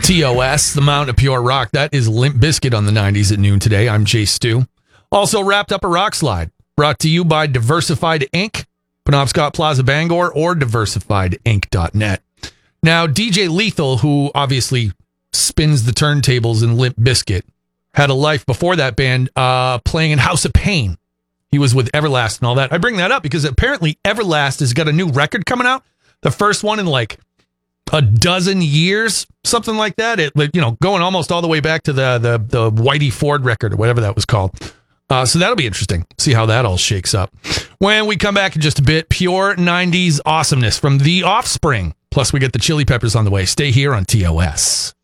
TOS, the Mountain of Pure Rock. That is Limp Bizkit on the 90s at noon today. I'm Jay Stu. Also wrapped up a rock slide. Brought to you by Diversified Inc., Penobscot Plaza Bangor, or diversifiedinc.net. Now, DJ Lethal, who obviously spins the turntables in Limp Bizkit, had a life before that band playing in House of Pain. He was with Everlast and all that. I bring that up because apparently Everlast has got a new record coming out. The first one in like a dozen years, something like that. It, going almost all the way back to the Whitey Ford record or whatever that was called. So that'll be interesting. See how that all shakes up. When we come back in just a bit, pure 90s awesomeness from The Offspring. Plus, we get the Chili Peppers on the way. Stay here on TOS.